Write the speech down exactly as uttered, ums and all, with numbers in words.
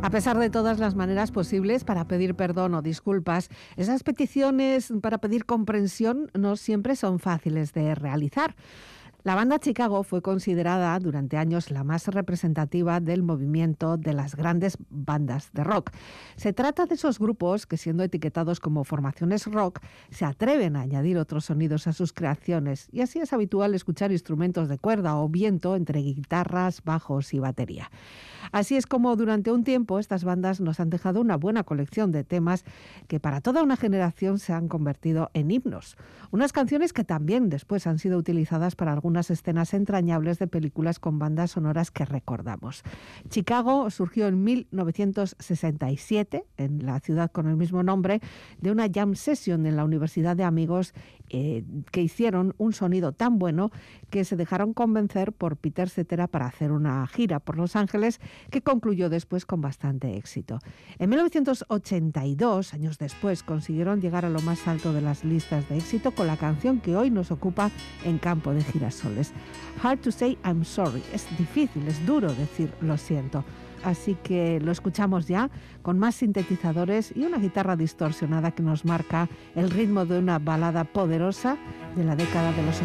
A pesar de todas las maneras posibles para pedir perdón o disculpas, esas peticiones para pedir comprensión no siempre son fáciles de realizar. La banda Chicago fue considerada durante años la más representativa del movimiento de las grandes bandas de rock. Se trata de esos grupos que, siendo etiquetados como formaciones rock, se atreven a añadir otros sonidos a sus creaciones, y así es habitual escuchar instrumentos de cuerda o viento entre guitarras, bajos y batería. Así es como durante un tiempo estas bandas nos han dejado una buena colección de temas que para toda una generación se han convertido en himnos. Unas canciones que también después han sido utilizadas para algunas escenas entrañables de películas con bandas sonoras que recordamos. Chicago surgió en mil novecientos sesenta y siete, en la ciudad con el mismo nombre, de una jam session en la Universidad de Amigos eh, que hicieron un sonido tan bueno que se dejaron convencer por Peter Cetera para hacer una gira por Los Ángeles, que concluyó después con bastante éxito. En mil novecientos ochenta y dos, años después, consiguieron llegar a lo más alto de las listas de éxito con la canción que hoy nos ocupa en Campo de Girasoles. Hard to say I'm sorry. Es difícil, es duro decir lo siento. Así que lo escuchamos ya con más sintetizadores y una guitarra distorsionada que nos marca el ritmo de una balada poderosa de la década de los